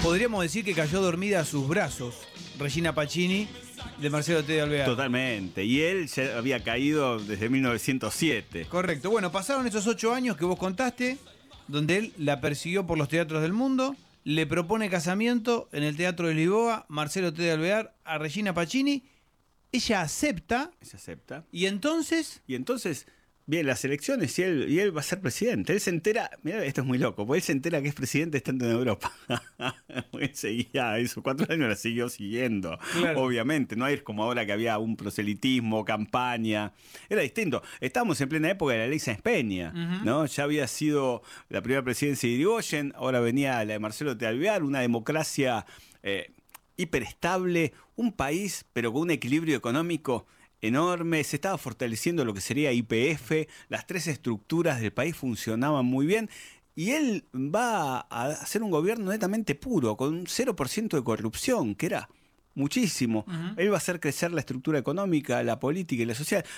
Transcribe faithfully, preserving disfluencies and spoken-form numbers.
podríamos decir que cayó dormida a sus brazos Regina Pacini de Marcelo T. de Alvear. Totalmente. Y él ya había caído desde mil novecientos siete. Correcto. Bueno, pasaron esos ocho años que vos contaste, donde él la persiguió por los teatros del mundo, le propone casamiento en el Teatro de Lisboa, Marcelo T. de Alvear, a Regina Pacini. Ella acepta. Se acepta. Y entonces... Y entonces... Bien, las elecciones y él, y él va a ser presidente. Él se entera, mira, esto es muy loco, porque él se entera que es presidente estando en Europa. Él seguía, esos cuatro años la siguió siguiendo, claro. Obviamente. No es como ahora que había un proselitismo, campaña. Era distinto. Estábamos en plena época de la ley Sáenz Peña, uh-huh. ¿no? Ya había sido la primera presidencia de Irigoyen, ahora venía la de Marcelo T. de Alvear, una democracia eh, hiperestable, un país, pero con un equilibrio económico enorme, se estaba fortaleciendo lo que sería I P F, las tres estructuras del país funcionaban muy bien, y él va a hacer un gobierno netamente puro, con un cero por ciento de corrupción, que era muchísimo. Uh-huh. Él va a hacer crecer la estructura económica, la política y la social.